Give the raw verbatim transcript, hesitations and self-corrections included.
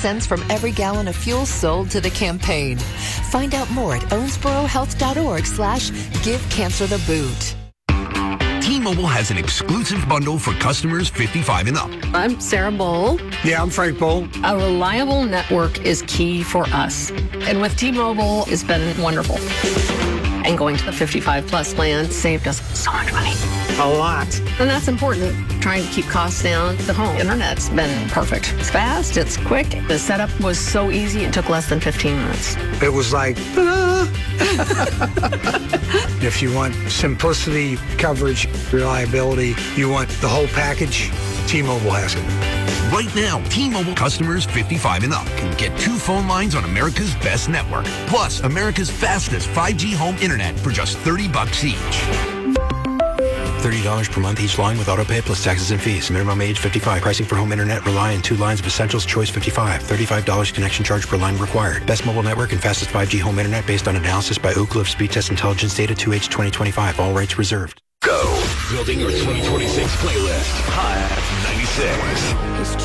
cents from every gallon of fuel sold to the campaign. Find out more at owensborohealth.org slash give cancer the boot. T-Mobile has an exclusive bundle for customers fifty-five and up. I'm Sarah Bowl. Yeah, I'm Frank Bowl. A reliable network is key for us. And with T-Mobile, it's been wonderful. And going to the fifty-five plus plan saved us so much money. A lot. And that's important. Trying to keep costs down. The home internet's been perfect. It's fast, it's quick. The setup was so easy, it took less than fifteen minutes. It was like, ah. If you want simplicity, coverage, reliability, you want the whole package, T-Mobile has it. Right now, T-Mobile customers fifty-five and up can get two phone lines on America's best network, plus America's fastest five G home internet for just thirty bucks each. thirty dollars per month each line with autopay plus taxes and fees. Minimum age fifty-five. Pricing for home internet rely on two lines of Essentials Choice fifty-five. thirty-five dollars connection charge per line required. Best mobile network and fastest five G home internet based on analysis by Ookla of Speed Test Intelligence Data two H twenty twenty-five. All rights reserved. Go. Building your twenty twenty-six playlist. Hot ninety-six.